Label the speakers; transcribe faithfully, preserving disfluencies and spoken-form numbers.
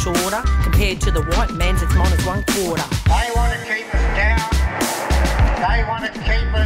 Speaker 1: shorter. Compared to the white man's, it's minus one quarter.
Speaker 2: They want to keep us down. They want to keep us